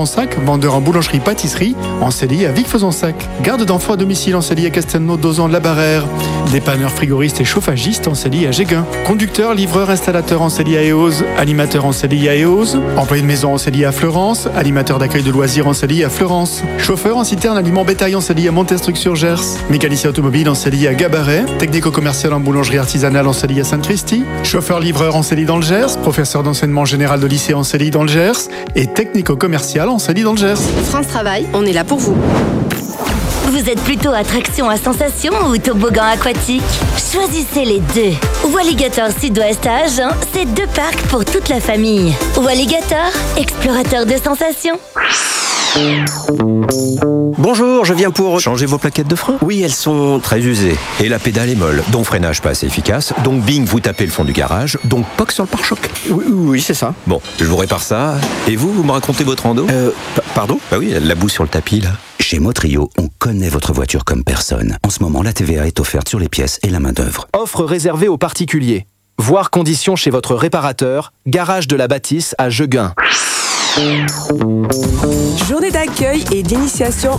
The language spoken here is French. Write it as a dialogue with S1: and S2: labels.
S1: Vic-Fezensac, vendeur en boulangerie-pâtisserie, en CDI à Vic-Fezensac. Garde d'enfants à domicile en CDI à Castelnau-Dozan-la-Barrère. Dépanneur frigoriste et chauffagiste en CDI à Géguin. Conducteur, livreur, installateur en CDI à Eauze. Animateur en CDI à Eauze. Employé de maison en CDI à Fleurance. Animateur d'accueil de loisirs en CDI à Fleurance. Chauffeur en citerne aliment bétail en CDI à Montestruc-sur-Gers. Mécanicien automobile en CDI à Gabaret. Technico-commercial en boulangerie artisanale en CDI à Sainte-Christie. Chauffeur-livreur en CDI dans le Gers. Professeur d'enseignement général de lycée en CDI dans le Gers. Et technico-commercial en CDI dans le Gers.
S2: France Travail, on est là pour vous.
S3: Vous êtes plutôt attraction à sensation ou toboggan aquatique? Choisissez les deux. Walligator Sud-Ouest à Agen, c'est 2 parcs pour toute la famille. Walligator, explorateur de sensations.
S4: Bonjour, je viens pour...
S5: Changer vos plaquettes de frein?
S4: Oui, elles sont très usées.
S5: Et la pédale est molle, donc freinage pas assez efficace, donc bing, vous tapez le fond du garage, donc POC sur le pare-choc.
S4: Oui, c'est ça.
S5: Bon, je vous répare ça. Et vous me racontez votre rando?
S4: Pardon?
S5: Bah oui, la boue sur le tapis, là.
S6: Chez Motrio, on connaît votre voiture comme personne. En ce moment, la TVA est offerte sur les pièces et la main-d'œuvre.
S7: Offre réservée aux particuliers. Voir conditions chez votre réparateur, garage de la Bâtisse à Jeguin.
S8: Journée d'accueil et d'initiation